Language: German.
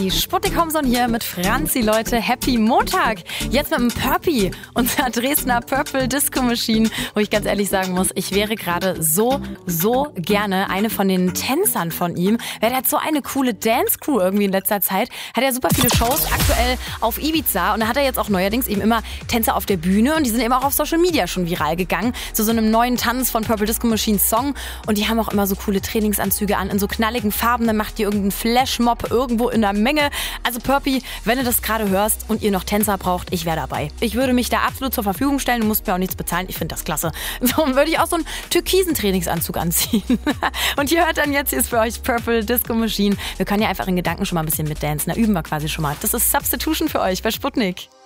Die Sputnik Homezone hier mit Franzi, Leute. Happy Montag. Jetzt mit dem Purpy, unserer Dresdner Purple Disco Machine, wo ich ganz ehrlich sagen muss, ich wäre gerade so gerne eine von den Tänzern von ihm. Der hat so eine coole Dance-Crew irgendwie in letzter Zeit. Hat ja super viele Shows aktuell auf Ibiza und da hat er jetzt auch neuerdings eben immer Tänzer auf der Bühne und die sind eben auch auf Social Media schon viral gegangen. Zu so einem neuen Tanz von Purple Disco Machines Song und die haben auch immer so coole Trainingsanzüge an in so knalligen Farben. Dann macht die irgendeinen Flashmob irgendwo in der Menge. Also Purpy, wenn du das gerade hörst und ihr noch Tänzer braucht, ich wäre dabei. Ich würde mich da absolut zur Verfügung stellen, du musst mir auch nichts bezahlen. Ich finde das klasse. So, und würde ich auch so einen türkisen Trainingsanzug anziehen. Und hier hört dann jetzt, hier ist für euch Purple Disco Machine. Wir können ja einfach in Gedanken schon mal ein bisschen mitdancen. Da üben wir quasi schon mal. Das ist Substitution für euch bei Sputnik.